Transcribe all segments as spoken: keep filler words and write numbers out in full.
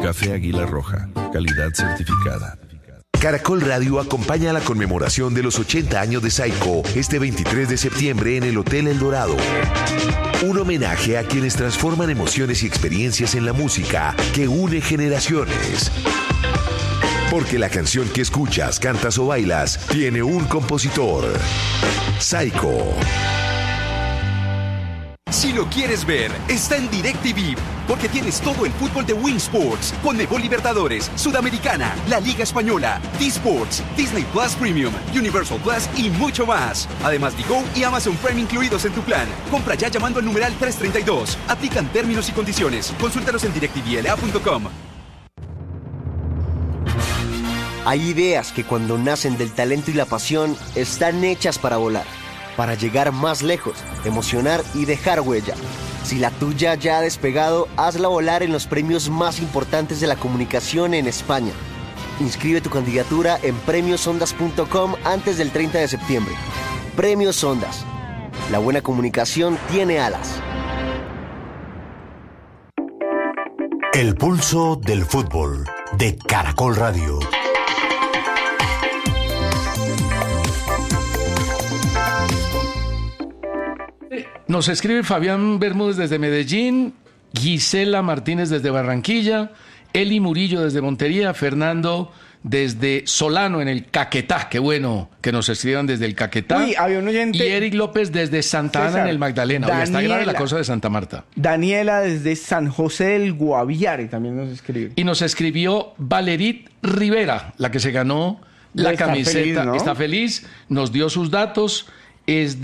Café Águila Roja, calidad certificada. Caracol Radio acompaña la conmemoración de los ochenta años de Saico este veintitrés de septiembre en el Hotel El Dorado. Un homenaje a quienes transforman emociones y experiencias en la música que une generaciones. Porque la canción que escuchas, cantas o bailas tiene un compositor. Saico. Si lo quieres ver, está en DirecTV, porque tienes todo el fútbol de Win Sports, Conmebol Libertadores, Sudamericana, la Liga Española, D-Sports, Disney Plus Premium, Universal Plus y mucho más. Además, Digo y Amazon Prime incluidos en tu plan. Compra ya llamando al numeral trescientos treinta y dos. Aplican términos y condiciones. Consúltalos en direct t v l a punto com. Hay ideas que cuando nacen del talento y la pasión están hechas para volar, para llegar más lejos, emocionar y dejar huella. Si la tuya ya ha despegado, hazla volar en los premios más importantes de la comunicación en España. Inscribe tu candidatura en premios ondas punto com antes del treinta de septiembre. Premios Ondas. La buena comunicación tiene alas. El pulso del fútbol de Caracol Radio. Nos escribe Fabián Bermúdez desde Medellín, Gisela Martínez desde Barranquilla, Eli Murillo desde Montería, Fernando desde Solano en el Caquetá. Qué bueno que nos escriban desde el Caquetá. Uy, había un oyente. Y Eric López desde Santa César, Ana en el Magdalena. Oye, está grave la cosa de Santa Marta. Daniela desde San José del Guaviare también nos escribe. Y nos escribió Valerit Rivera, la que se ganó la está camiseta. Feliz, ¿no? Está feliz, nos dio sus datos. Es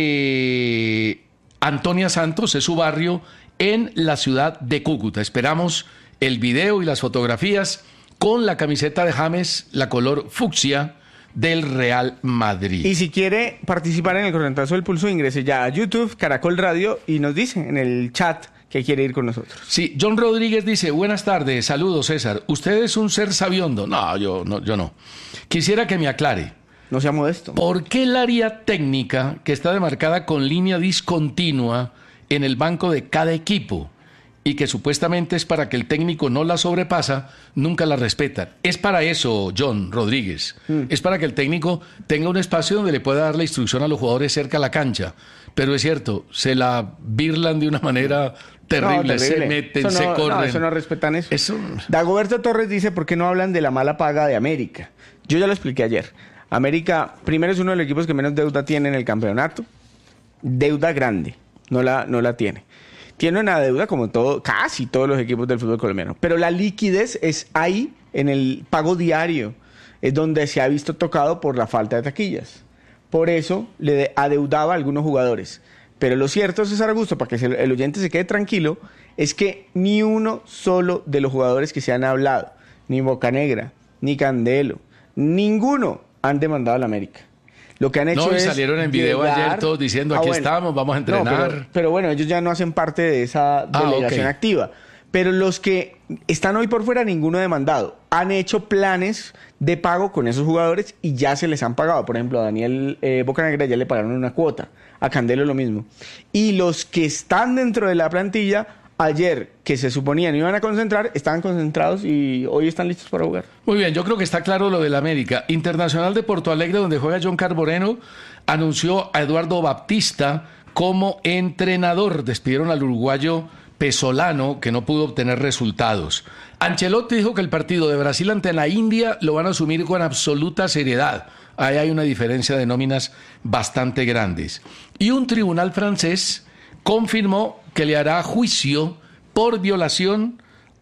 de Antonia Santos, es su barrio en la ciudad de Cúcuta. Esperamos el video y las fotografías con la camiseta de James, la color fucsia del Real Madrid. Y si quiere participar en el correntazo del pulso, ingrese ya a YouTube, Caracol Radio, y nos dice en el chat que quiere ir con nosotros. Sí, John Rodríguez dice, buenas tardes, saludos César. ¿Usted es un ser sabiondo? No, yo no, yo no. Quisiera que me aclare. No sea modesto. ¿Por qué el área técnica, que está demarcada con línea discontinua en el banco de cada equipo y que supuestamente es para que el técnico no la sobrepasa, nunca la respeta? Es para eso, John Rodríguez. Mm. Es para que el técnico tenga un espacio donde le pueda dar la instrucción a los jugadores cerca a la cancha. Pero es cierto, se la birlan de una manera terrible, no, terrible. Se meten, eso no, se corren. No, eso no respetan eso. eso. Dagoberto Torres dice, ¿por qué no hablan de la mala paga de América? Yo ya lo expliqué ayer. América, primero, es uno de los equipos que menos deuda tiene en el campeonato. Deuda grande, no la, no la tiene. Tiene una deuda como todo, casi todos los equipos del fútbol colombiano. Pero la liquidez es ahí, en el pago diario. Es donde se ha visto tocado por la falta de taquillas. Por eso le adeudaba a algunos jugadores. Pero lo cierto, César Augusto, para que el oyente se quede tranquilo, es que ni uno solo de los jugadores que se han hablado, ni Bocanegra, ni Candelo, ninguno han demandado a la América. Lo que han hecho no, es salieron en video llegar... ayer todos diciendo, aquí ah, bueno. estamos, vamos a entrenar. No, pero, pero bueno, ellos ya no hacen parte de esa delegación ah, okay. activa. Pero los que están hoy por fuera, ninguno demandado. Han hecho planes de pago con esos jugadores y ya se les han pagado. Por ejemplo, a Daniel eh, Bocanegra ya le pagaron una cuota. A Candelo lo mismo. Y los que están dentro de la plantilla, ayer, que se suponían iban a concentrar, estaban concentrados y hoy están listos para jugar. Muy bien, yo creo que está claro lo del América. Internacional de Porto Alegre, donde juega John Carboreno, anunció a Eduardo Baptista como entrenador. Despidieron al uruguayo Pesolano, que no pudo obtener resultados. Ancelotti dijo que el partido de Brasil ante la India lo van a asumir con absoluta seriedad. Ahí hay una diferencia de nóminas bastante grandes. Y un tribunal francés confirmó que le hará juicio por violación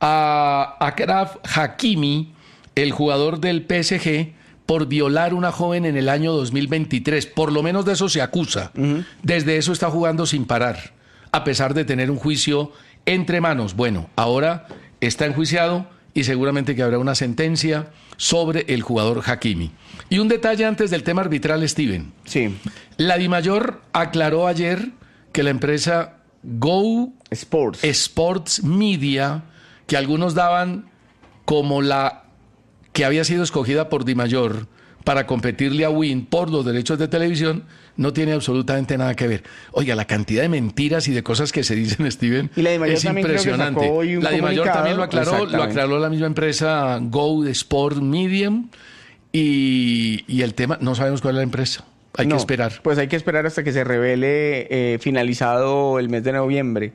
a Achraf Hakimi, el jugador del P S G, por violar una joven en el año dos mil veintitrés. Por lo menos de eso se acusa. Uh-huh. Desde eso está jugando sin parar, a pesar de tener un juicio entre manos. Bueno, ahora está enjuiciado y seguramente que habrá una sentencia sobre el jugador Hakimi. Y un detalle antes del tema arbitral, Steven. Sí. La Dimayor aclaró ayer que la empresa Go Sports. Sports Media, que algunos daban como la que había sido escogida por Dimayor para competirle a Win por los derechos de televisión, no tiene absolutamente nada que ver. Oiga, la cantidad de mentiras y de cosas que se dicen, Steven, y la de Mayor es también creo que impresionante. sacó hoy un La de Mayor comunicado. también lo aclaró, lo Exactamente. aclaró la misma empresa Go Sport Medium, y, y el tema, no sabemos cuál es la empresa. Hay No, que esperar. Pues hay que esperar hasta que se revele eh, finalizado el mes de noviembre.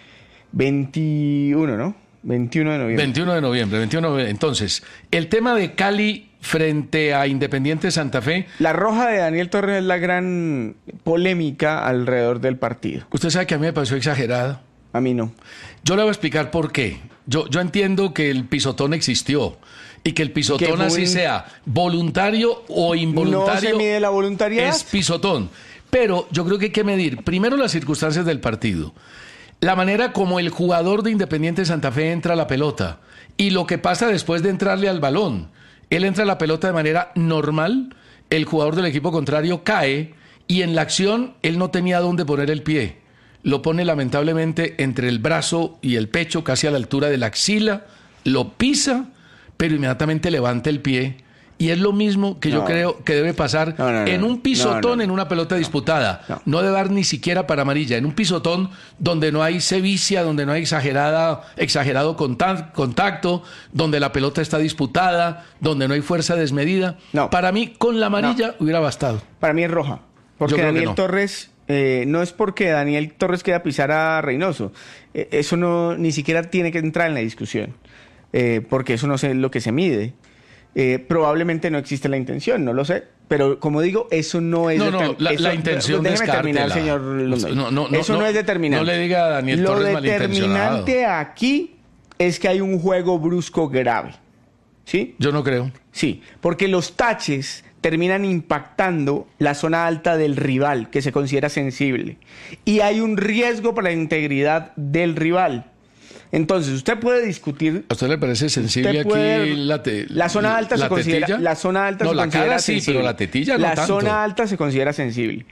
veintiuno, ¿no? veintiuno de noviembre. veintiuno de noviembre, veintiuno de noviembre. Entonces, el tema de Cali frente a Independiente Santa Fe. La roja de Daniel Torres es la gran polémica alrededor del partido. Usted sabe que a mí me pareció exagerada. A mí no. Yo le voy a explicar por qué. Yo, yo entiendo que el pisotón existió y que el pisotón, Que fue así un- sea voluntario o involuntario, No se mide la voluntariedad. es pisotón. Pero yo creo que hay que medir primero las circunstancias del partido, la manera como el jugador de Independiente Santa Fe entra a la pelota y lo que pasa después de entrarle al balón. Él entra a la pelota de manera normal, el jugador del equipo contrario cae y en la acción él no tenía dónde poner el pie. Lo pone lamentablemente entre el brazo y el pecho, casi a la altura de la axila, lo pisa, pero inmediatamente levanta el pie. Y es lo mismo que yo No. creo que debe pasar No, no, no, en un pisotón, no, no, no. en una pelota disputada. no. No debe dar ni siquiera para amarilla. En un pisotón donde no hay sevicia, donde no hay exagerada, exagerado contac- contacto, donde la pelota está disputada, donde no hay fuerza desmedida. No. Para mí, con la amarilla hubiera bastado. Para mí es roja. Porque Yo creo que Daniel no. Torres, eh, no es porque Daniel Torres quiera pisar a Reynoso. Eh, eso no ni siquiera tiene que entrar en la discusión. Eh, porque eso no sé lo que se mide. Eh, probablemente no existe la intención, no lo sé. Pero como digo, eso no es... No, no, determin- la, eso- la intención Déjeme terminar, descártela. señor Londoño. No, no, no, eso no, no, es determinante. no le diga a Daniel Lo Torres malintencionado. determinante aquí es que hay un juego brusco grave. ¿Sí? Yo no creo. Sí, porque los taches terminan impactando la zona alta del rival, que se considera sensible. Y hay un riesgo para la integridad del rival. Entonces, usted puede discutir... ¿A usted le parece sensible usted puede- aquí la, te- la zona alta la se considera... tetilla? La zona alta No, se la considera cara sí, sensible. pero la tetilla no La tanto. zona alta se considera sensible.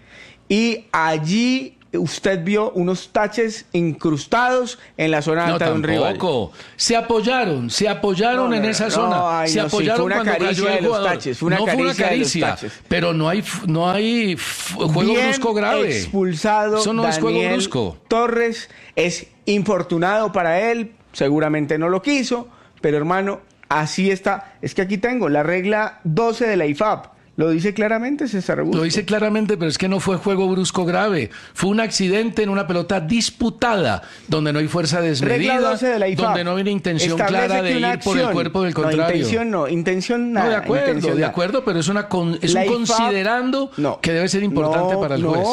Y allí usted vio unos taches incrustados en la zona No, alta de un rival. tampoco. Se apoyaron, se apoyaron No, en no, esa no, zona. ay, se no, sí, apoyaron fue una cuando caricia cayó de el los jugador. taches, fue una no fue una caricia de los caricia, taches. pero no hay, f- no hay f- juego Bien brusco grave. expulsado Eso no es juego Daniel brusco. Torres, es infortunado para él, seguramente no lo quiso, pero hermano, así está. Es que aquí tengo la regla doce de la I F A B. Lo dice claramente César Augusto. Lo dice claramente, pero es que no fue juego brusco grave. Fue un accidente en una pelota disputada, donde no hay fuerza desmedida, Regla doce de la I F A B. donde no hay una intención Establece clara de que ir una por el acción- cuerpo del No, contrario. intención no, intención nada. No, de acuerdo, intención de nada. acuerdo, pero es, una con- es La un I F A B considerando no, que debe ser importante no, para el no, juez.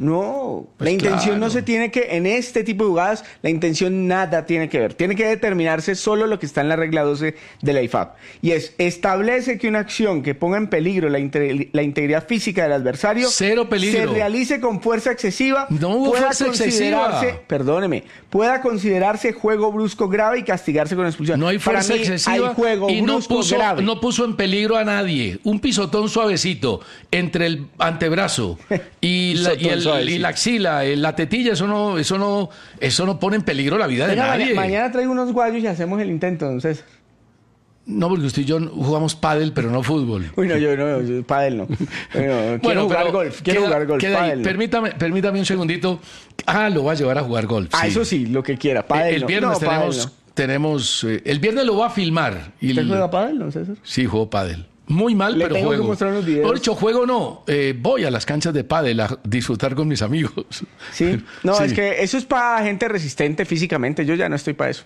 No, Pues la intención claro. no se tiene que, en este tipo de jugadas, la intención nada tiene que ver. Tiene que determinarse solo lo que está en la regla doce de la I F A B. Y es, establece que una acción que ponga en peligro la, inte- la integridad física del adversario Cero peligro. se realice con fuerza excesiva, No hubo pueda fuerza considerarse, excesiva. perdóneme, pueda considerarse juego brusco grave y castigarse con expulsión. No hay Para fuerza mí, excesiva hay juego y no brusco puso, grave. no puso en peligro a nadie. Un pisotón suavecito entre el antebrazo y la, y Pisotón el- suavecito. y la axila, eh, la tetilla, eso no, eso no, eso no pone en peligro la vida de Venga, nadie. mañana, mañana traigo unos guayos y hacemos el intento, entonces. No, porque usted y yo jugamos pádel, pero no fútbol. Uy, no, yo no, yo, pádel no. Bueno, quiero jugar pero golf, quiero queda- jugar golf, queda ahí. pádel no. Permítame, permítame un segundito. Ah, lo va a llevar a jugar golf. Ah, sí. eso sí, lo que quiera, pádel el no. viernes No, pádel tenemos, no. tenemos eh, el viernes lo va a filmar. Y ¿Usted el- juega pádel, no, César? Sí, juego pádel. Muy mal, Le pero tengo que juego. mostrar unos videos. Por hecho, juego no. Eh, voy a las canchas de pádel a disfrutar con mis amigos. Sí. No, Sí. es que eso es para gente resistente físicamente. Yo ya no estoy para eso.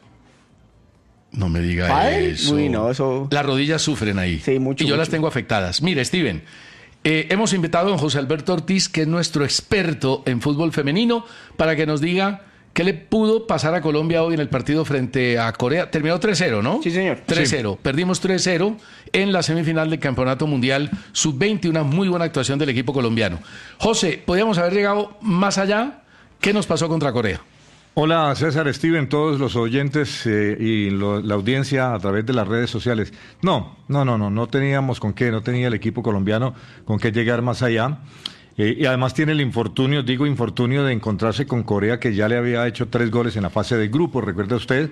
No me diga ¿Pádel? eso. Uy, no, eso- Las rodillas sufren ahí. Sí, mucho, Y yo mucho. las tengo afectadas. Mire, Steven, eh, hemos invitado a don José Alberto Ortiz, que es nuestro experto en fútbol femenino, para que nos diga qué le pudo pasar a Colombia hoy en el partido frente a Corea. Terminó tres cero, ¿no? Sí, señor. tres cero. Perdimos tres cero en la semifinal del Campeonato Mundial sub veinte, una muy buena actuación del equipo colombiano. José, ¿podríamos haber llegado más allá? ¿Qué nos pasó contra Corea? Hola César, Steven, todos los oyentes eh, y lo- la audiencia a través de las redes sociales. No, no, no, no, no teníamos con qué, no tenía el equipo colombiano con qué llegar más allá. Eh, y además tiene el infortunio, digo infortunio, de encontrarse con Corea, que ya le había hecho tres goles en la fase de grupo, recuerda usted,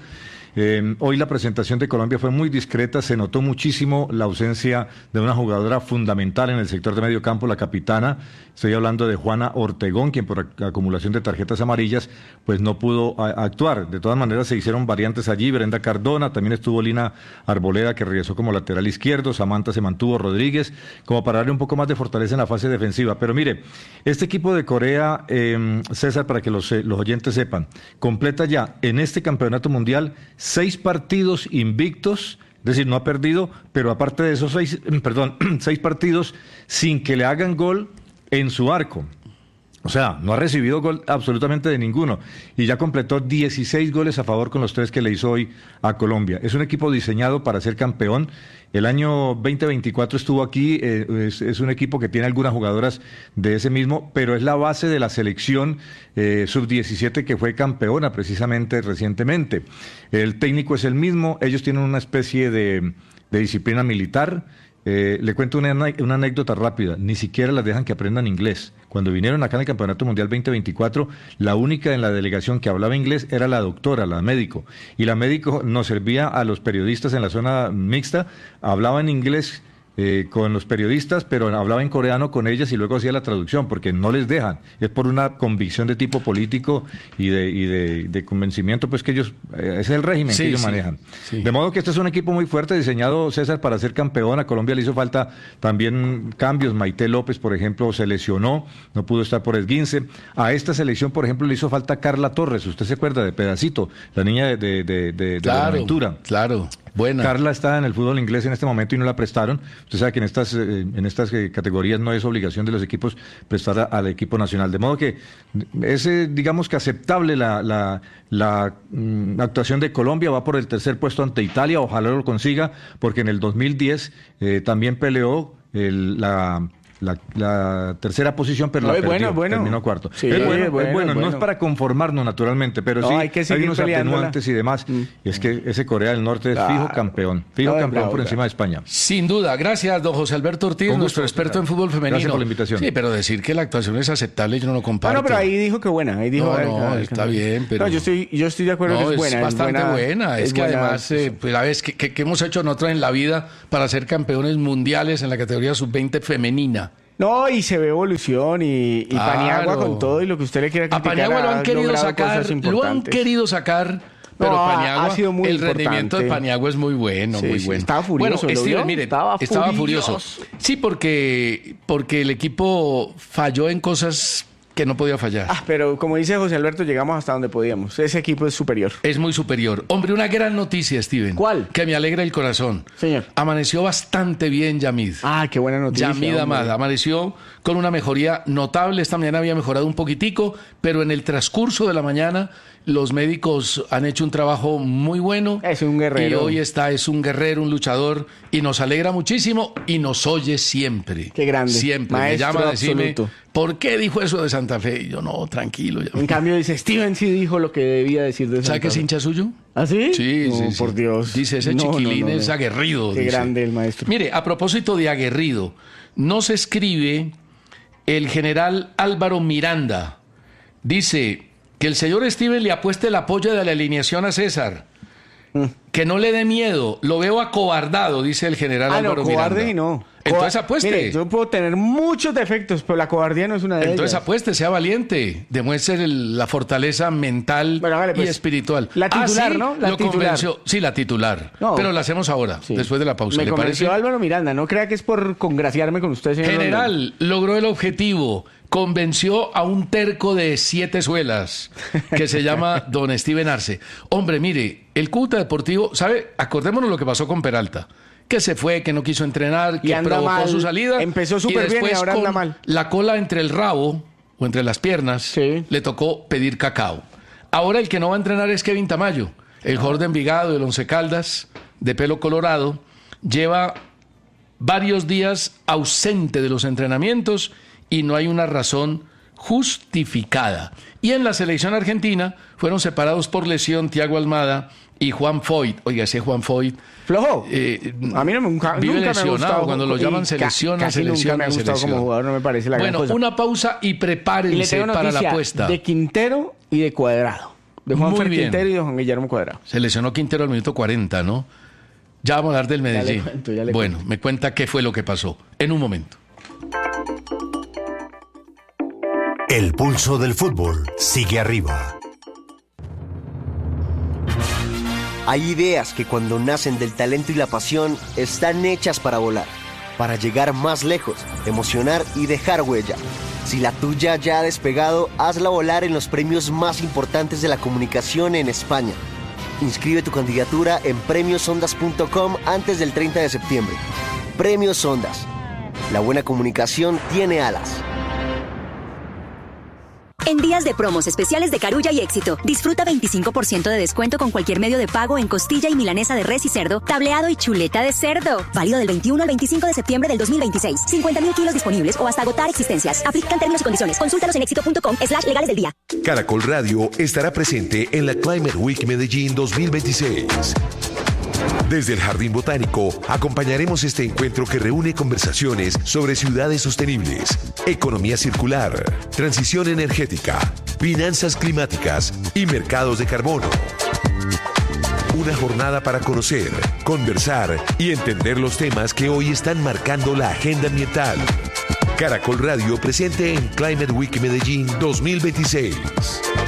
Eh, hoy la presentación de Colombia fue muy discreta, se notó muchísimo la ausencia de una jugadora fundamental en el sector de medio campo, la capitana. Estoy hablando de Juana Ortegón, quien por ac- acumulación de tarjetas amarillas pues no pudo a- actuar. De todas maneras se hicieron variantes allí, Brenda Cardona, también estuvo Lina Arboleda, que regresó como lateral izquierdo, Samantha se mantuvo, Rodríguez, como para darle un poco más de fortaleza en la fase defensiva. Pero mire, este equipo de Corea, eh, César, para que los, eh, los oyentes sepan, completa ya en este campeonato mundial seis partidos invictos, es decir, no ha perdido, pero aparte de esos seis, perdón, seis partidos sin que le hagan gol en su arco. O sea, no ha recibido gol absolutamente de ninguno y ya completó dieciséis goles a favor con los tres que le hizo hoy a Colombia. Es un equipo diseñado para ser campeón. El año veinte veinticuatro estuvo aquí, eh, es, es un equipo que tiene algunas jugadoras de ese mismo, pero es la base de la selección eh, sub diecisiete que fue campeona precisamente recientemente. El técnico es el mismo, ellos tienen una especie de, de disciplina militar. Eh, le cuento una, una anécdota rápida, ni siquiera las dejan que aprendan inglés. Cuando vinieron acá en el Campeonato Mundial veinte veinticuatro, la única en la delegación que hablaba inglés era la doctora, la médico. Y la médico nos servía a los periodistas en la zona mixta, hablaba en inglés eh, con los periodistas, pero hablaba en coreano con ellas y luego hacía la traducción, porque no les dejan. Es por una convicción de tipo político y de, y de, de convencimiento, pues que ellos, eh, ese es el régimen Sí, que ellos sí, manejan. sí. De modo que este es un equipo muy fuerte, diseñado, César, para ser campeón. A Colombia le hizo falta también cambios. Maite López, por ejemplo, se lesionó, no pudo estar por esguince. A esta selección, por ejemplo, le hizo falta Carla Torres. ¿Usted se acuerda de Pedacito? La niña de, de, de, de, de Claro, Buenaventura. claro. Buena. Carla está en el fútbol inglés en este momento y no la prestaron. Usted sabe que en estas, eh, en estas eh, categorías no es obligación de los equipos prestar a- al equipo nacional. De modo que es, eh, digamos que aceptable la, la, la mm, actuación de Colombia. Va por el tercer puesto ante Italia. Ojalá lo consiga, porque en el dos mil diez eh, también peleó el, la... La, la tercera posición, pero No, la es perdió, bueno, bueno. terminó cuarto. Sí, es bueno, es bueno, es bueno. es No bueno. es para conformarnos naturalmente, pero No, sí hay que seguir unos peleándola. atenuantes y demás. Mm. Es que ese Corea del Norte es Claro. fijo campeón, fijo No, es campeón bravo, por bravo. encima de España. Sin duda, gracias, don José Alberto Ortiz, Con nuestro gusto, experto César. en fútbol femenino. Gracias por la invitación. Sí, pero decir que la actuación es aceptable, yo no lo comparto. Bueno, pero ahí dijo que buena. Ahí dijo, No, eh, no, que- está bien, pero- No, yo estoy, yo estoy de acuerdo No, que es buena. es bastante buena. Es, que buena, además, eh, pues, a ver, ¿qué, qué, qué hemos hecho nosotros en la vida para ser campeones mundiales en la categoría sub veinte femenina? No, y se ve evolución y, y Claro. Paniagua con todo y lo que usted le quiera A criticar. Paniagua lo ha han querido logrado sacar, cosas lo han importantes. querido sacar, pero No, ha- Paniagua, ha sido muy el rendimiento de importante. Paniagua es muy bueno, Sí, muy sí, bueno. estaba furioso, Bueno, ¿lo Steven, vio? mire, Estaba furioso. furioso. Sí, porque, porque el equipo falló en cosas que no podía fallar. Ah, pero como dice José Alberto, llegamos hasta donde podíamos. Ese equipo es superior. Es muy superior. Hombre, una gran noticia, Steven. ¿Cuál? Que me alegra el corazón. Señor. Amaneció bastante bien Yamid. Ah, qué buena noticia. Yamid hombre. Amad amaneció con una mejoría notable. Esta mañana había mejorado un poquitico, pero en el transcurso de la mañana los médicos han hecho un trabajo muy bueno. Es un guerrero. Y hoy está, es un guerrero, un luchador, y nos alegra muchísimo y nos oye siempre. Qué grande. Siempre. Maestro me llama a decirme, absoluto. ¿por qué dijo eso de Santa Fe? Y yo, no, tranquilo. Ya. En cambio dice, Steven sí dijo lo que debía decir de ¿Sabe Santa que es Fe. hincha suyo? ¿Ah, sí? Sí, No, sí, sí. por Dios. Dice, ese No, no, chiquilín no, no. es aguerrido. Qué dice. grande el maestro. Mire, a propósito de aguerrido, nos escribe el general Álvaro Miranda. Dice que el señor Steven le apueste el apoyo de la alineación a César. Que no le dé miedo. Lo veo acobardado, dice el general Ah, no, Álvaro cobarde Miranda. y no. Entonces Coba- apueste. Mire, yo puedo tener muchos defectos, pero la cobardía no es una de Entonces ellas. apueste, sea valiente, demuestre el- la fortaleza mental Bueno, hágale, y pues. espiritual. La titular, Ah, sí, ¿no? La lo titular. convenció. Sí, la titular. No. Pero la hacemos ahora, Sí. después de la pausa. Me ¿Le convenció parece? Álvaro Miranda, no crea que es por congraciarme con usted, señor. General, logró el objetivo. Convenció a un terco de siete suelas que se llama don Steven Arce. Hombre, mire, el Cúcuta Deportivo, ¿sabe? Acordémonos lo que pasó con Peralta. Que se fue, que no quiso entrenar, Y que anda provocó mal. su salida. Empezó súper bien y después ahora anda con mal. La cola entre el rabo o entre las piernas, Sí. le tocó pedir cacao. Ahora el que no va a entrenar es Kevin Tamayo, el jugador de Envigado, del Once Caldas, de pelo colorado. Lleva varios días ausente de los entrenamientos y no hay una razón justificada. Y en la selección argentina fueron separados por lesión Thiago Almada y Juan Foyt. Oiga, ese Juan Foyt Flojo. eh, A mí no me, nunca, vive nunca me ha lesionado. gustado. Cuando lo y llaman ca- selecciona, casi nunca selecciona, me ha gustado selecciona. como jugador, no me parece la gran Bueno, cosa. una pausa y Y le prepárense tengo para noticia la apuesta. de Quintero y de Cuadrado. De Juanfer Muy bien. Quintero y de Juan Guillermo Cuadrado. Se lesionó Quintero al minuto cuarenta, ¿no? Ya vamos a hablar del Medellín. Ya le cuento, ya le bueno, cuento. me cuenta qué fue lo que pasó en un momento. El pulso del fútbol sigue arriba. Hay ideas que cuando nacen del talento y la pasión están hechas para volar, para llegar más lejos, emocionar y dejar huella. Si la tuya ya ha despegado, hazla volar en los premios más importantes de la comunicación en España. Inscribe tu candidatura en premios ondas punto com antes del treinta de septiembre. Premios Ondas. La buena comunicación tiene alas. En días de promos especiales de Carulla y Éxito, disfruta veinticinco por ciento de descuento con cualquier medio de pago en costilla y milanesa de res y cerdo, tableado y chuleta de cerdo. Válido del veintiuno al veinticinco de septiembre del dos mil veintiséis. cincuenta mil kilos disponibles o hasta agotar existencias. Aplican términos y condiciones. Consúltalos en éxito punto com slash legales del día. Caracol Radio estará presente en la Climate Week Medellín dos mil veintiséis. Desde el Jardín Botánico acompañaremos este encuentro que reúne conversaciones sobre ciudades sostenibles, economía circular, transición energética, finanzas climáticas y mercados de carbono. Una jornada para conocer, conversar y entender los temas que hoy están marcando la agenda ambiental. Caracol Radio presente en Climate Week Medellín dos mil veintiséis.